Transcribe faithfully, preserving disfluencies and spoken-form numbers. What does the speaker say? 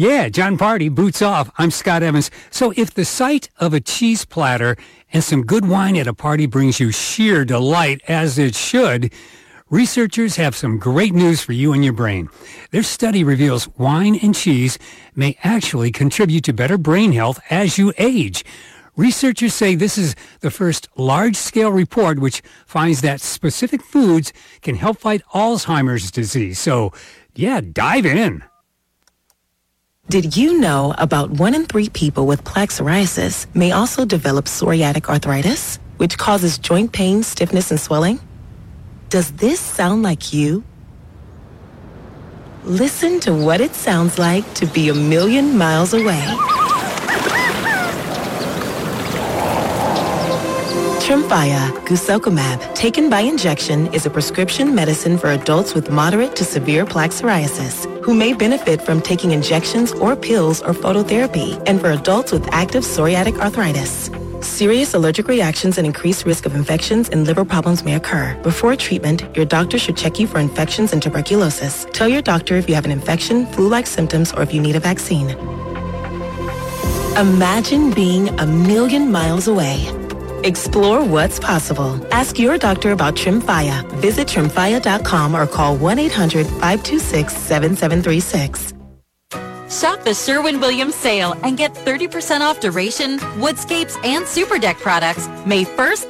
Yeah, John Party, Boots Off. I'm Scott Evans. So if the sight of a cheese platter and some good wine at a party brings you sheer delight, as it should, researchers have some great news for you and your brain. Their study reveals wine and cheese may actually contribute to better brain health as you age. Researchers say this is the first large-scale report which finds that specific foods can help fight Alzheimer's disease. So, yeah, dive in. Did you know about one in three people with plaque psoriasis may also develop psoriatic arthritis, which causes joint pain, stiffness, and swelling? Does this sound like you? Listen to what it sounds like to be a million miles away. Tremfya, guselkumab, taken by injection, is a prescription medicine for adults with moderate to severe plaque psoriasis who may benefit from taking injections or pills or phototherapy, and for adults with active psoriatic arthritis. Serious allergic reactions and increased risk of infections and liver problems may occur. Before treatment, your doctor should check you for infections and tuberculosis. Tell your doctor if you have an infection, flu-like symptoms, or if you need a vaccine. Imagine being a million miles away. Explore what's possible. Ask your doctor about Tremfya. Visit tremfya dot com or call one eight hundred five two six seven seven three six. Shop the Sherwin-Williams sale and get thirty percent off Duration, Woodscapes, and Super Deck products May first